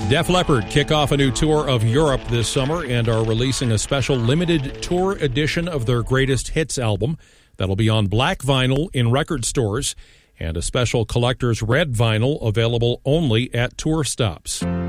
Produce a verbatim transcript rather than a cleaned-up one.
Def Leppard kick off a new tour of Europe this summer and are releasing a special limited tour edition of their greatest hits album that'll be on black vinyl in record stores and a special collector's red vinyl available only at tour stops.